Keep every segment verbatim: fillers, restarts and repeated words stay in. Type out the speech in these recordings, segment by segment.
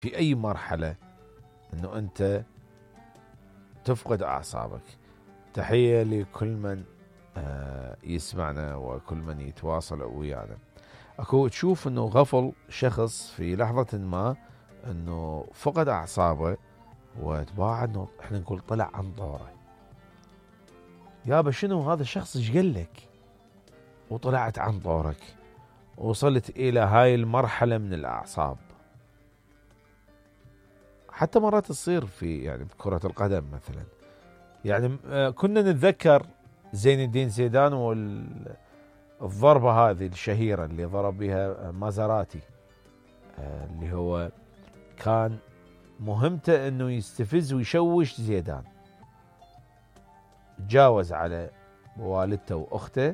في أي مرحلة أنه أنت تفقد أعصابك. تحية لكل من آه يسمعنا وكل من يتواصل ويانا. أكو تشوف أنه غفل شخص في لحظة ما أنه فقد أعصابه وتباعد، أنه إحنا نقول طلع عن طوره. يابا شنو هذا الشخص ايش قال لك وطلعت عن طورك وصلت إلى هاي المرحلة من الأعصاب؟ حتى مرات تصير في يعني بكرة القدم مثلا. يعني كنا نتذكر زين الدين زيدان والضربة هذه الشهيرة اللي ضرب بها مازراتي، اللي هو كان مهمته انه يستفز ويشوش زيدان، تجاوز على والدته واخته.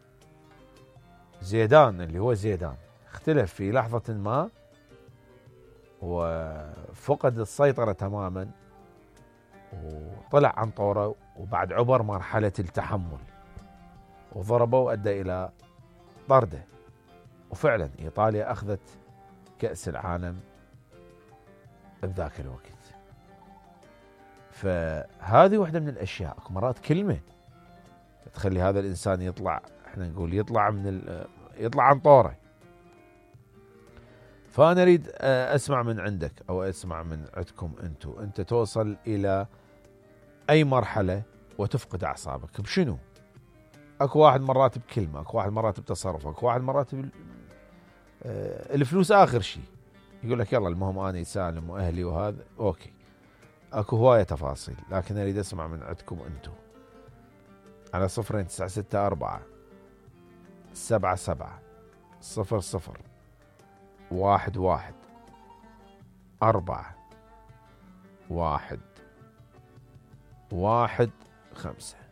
زيدان اللي هو زيدان اختلف في لحظة ما وفقد السيطرة تماما وطلع عن طوره، وبعد عبر مرحلة التحمل وضربه وأدى إلى طرده. وفعلا إيطاليا أخذت كأس العالم بذاك الوقت. فهذه واحدة من الأشياء. مرات كلمة تخلي هذا الإنسان يطلع، احنا نقول يطلع من يطلع عن طوره. فأنا أريد أسمع من عندك أو أسمع من عندكم أنتم، أنت توصل إلى أي مرحلة وتفقد أعصابك بشنو؟ أكو واحد مرات بكلمة، أكو واحد مرات بتصرف، أكو واحد مرات ب... آه الفلوس آخر شيء، يقول لك يلا المهم أنا سالم وأهلي وهذا أوكي. أكو هواية تفاصيل، لكن أريد أسمع من عندكم أنتم على صفرين تسعة ستة أربعة سبعة سبعة صفر صفر واحد واحد أربعة واحد واحد خمسة.